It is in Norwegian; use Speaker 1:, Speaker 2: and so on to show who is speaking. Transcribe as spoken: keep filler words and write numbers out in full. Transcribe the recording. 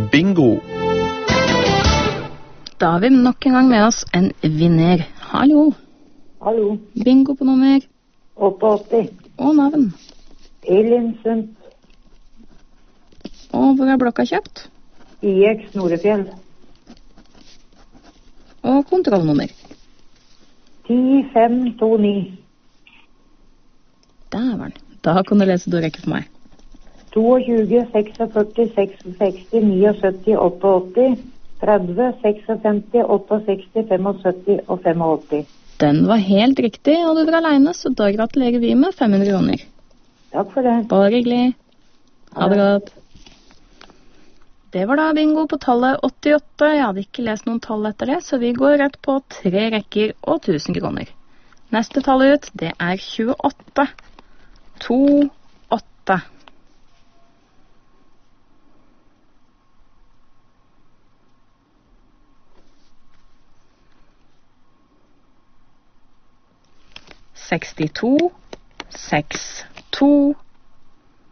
Speaker 1: bingo.
Speaker 2: Da har vi nok en gang med oss en vinner. Hallo.
Speaker 3: Hallo.
Speaker 2: Bingo på nummer
Speaker 3: åtti.
Speaker 2: og navn.
Speaker 3: Elin Sundt.
Speaker 2: Og hvor er blokka kjøpt?
Speaker 3: I X Norefjell.
Speaker 2: Og kontrollnummer.
Speaker 3: ti fem to ni.
Speaker 2: Dæveren. Da kan du lese det rekke for meg.
Speaker 3: tjueto, førtiseks, sekstiseks, syttini, åttiåtte, tretti, femtiseks, åttiåtte, femtiseks og åttifem.
Speaker 2: Den var helt riktig, og du var alene, så da gratulerer vi med fem hundre kroner.
Speaker 3: Takk for det.
Speaker 2: Bare hyggelig. Ha det godt. Det var da bingo på tallet åttiåtte. Jeg hadde ikke lest noen tall etter det, så vi går rett på tre rekker og tusen kroner. Neste tall ut, det er tjueåtte. To, åtte. sekstito, seks, to,